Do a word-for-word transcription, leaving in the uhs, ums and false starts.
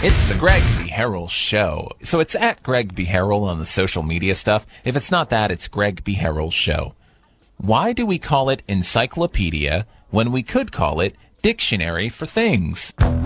It's the Greg B. Harrell Show. So it's at Greg B. Harrell on the social media stuff. If it's not that, it's Greg B. Harrell Show. Why do we call it encyclopedia when we could call it dictionary for things?